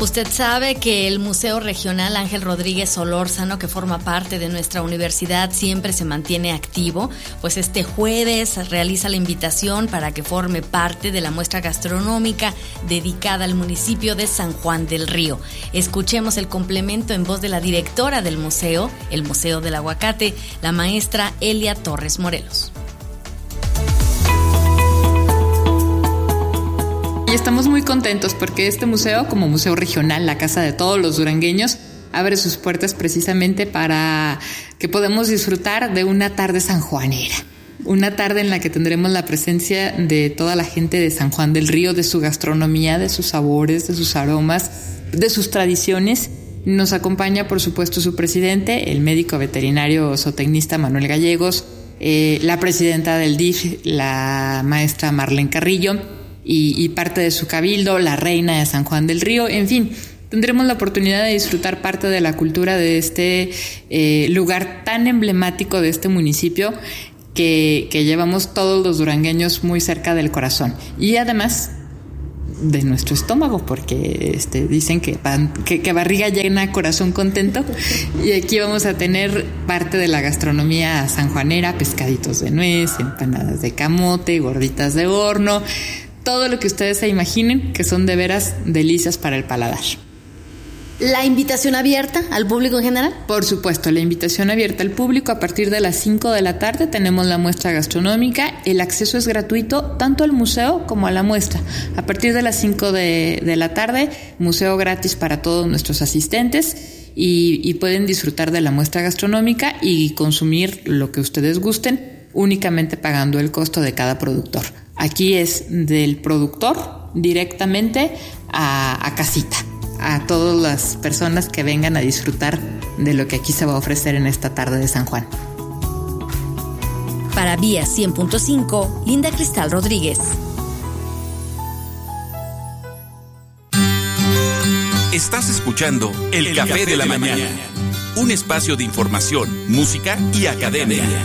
Usted sabe que el Museo Regional Ángel Rodríguez Solórzano, que forma parte de nuestra universidad, siempre se mantiene activo. Pues este jueves realiza la invitación para que forme parte de la muestra gastronómica dedicada al municipio de San Juan del Río. Escuchemos el complemento en voz de la directora del museo, el Museo del Aguacate, la maestra Elia Torres Morelos. Y estamos muy contentos porque este museo, como museo regional, la casa de todos los durangueños, abre sus puertas precisamente para que podamos disfrutar de una tarde sanjuanera. Una tarde en la que tendremos la presencia de toda la gente de San Juan del Río, de su gastronomía, de sus sabores, de sus aromas, de sus tradiciones. Nos acompaña, por supuesto, su presidente, el médico veterinario zootecnista Manuel Gallegos, la presidenta del DIF, la maestra Marlene Carrillo, y parte de su cabildo, la reina de San Juan del Río. En fin, tendremos la oportunidad de disfrutar parte de la cultura de este lugar tan emblemático de este municipio que llevamos todos los durangueños muy cerca del corazón. Y además de nuestro estómago, porque dicen que barriga llena, corazón contento. Y aquí vamos a tener parte de la gastronomía sanjuanera: pescaditos de nuez, empanadas de camote, gorditas de horno, todo lo que ustedes se imaginen, que son de veras delicias para el paladar. ¿La invitación abierta al público en general? Por supuesto, la invitación abierta al público. A partir de las 5 de la tarde tenemos la muestra gastronómica. El acceso es gratuito tanto al museo como a la muestra. A partir de las 5 de la tarde, museo gratis para todos nuestros asistentes y pueden disfrutar de la muestra gastronómica y consumir lo que ustedes gusten, únicamente pagando el costo de cada productor. Aquí es del productor directamente a casita, a todas las personas que vengan a disfrutar de lo que aquí se va a ofrecer en esta tarde de San Juan. Para Vía 100.5, Linda Cristal Rodríguez. Estás escuchando El Café de la Mañana, un espacio de información, música y academia.